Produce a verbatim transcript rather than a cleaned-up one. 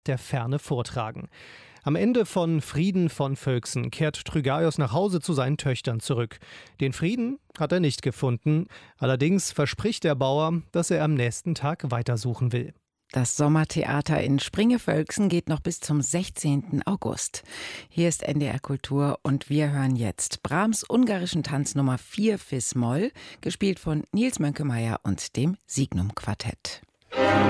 der Ferne vortragen. Am Ende von Frieden von Völksen kehrt Trygaios nach Hause zu seinen Töchtern zurück. Den Frieden hat er nicht gefunden. Allerdings verspricht der Bauer, dass er am nächsten Tag weitersuchen will. Das Sommertheater in Springe-Völksen geht noch bis zum sechzehnten August. Hier ist N D R Kultur und wir hören jetzt Brahms' ungarischen Tanz Nummer vier Fis-Moll, gespielt von Nils Mönkemeyer und dem Signum Quartett.